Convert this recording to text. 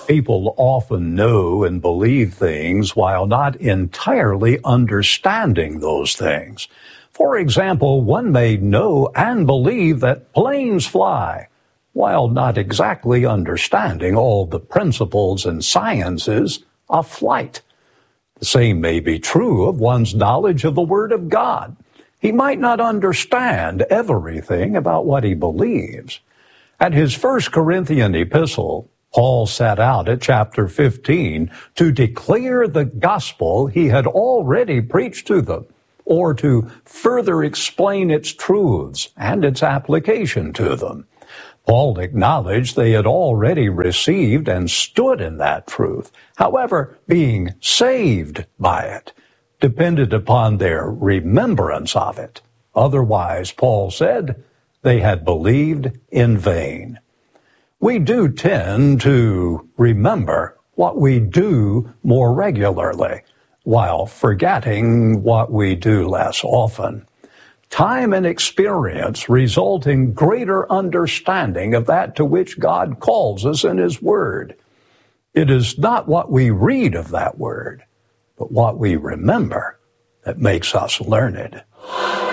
People often know and believe things while not entirely understanding those things. For example, one may know and believe that planes fly, while not exactly understanding all the principles and sciences of flight. The same may be true of one's knowledge of the Word of God. He might not understand everything about what he believes. At his 1 Corinthian epistle, Paul set out at chapter 15 to declare the gospel he had already preached to them, or to further explain its truths and its application to them. Paul acknowledged they had already received and stood in that truth. However, being saved by it depended upon their remembrance of it. Otherwise, Paul said, they had believed in vain. We do tend to remember what we do more regularly, while forgetting what we do less often. Time and experience result in greater understanding of that to which God calls us in His Word. It is not what we read of that Word, but what we remember that makes us learned.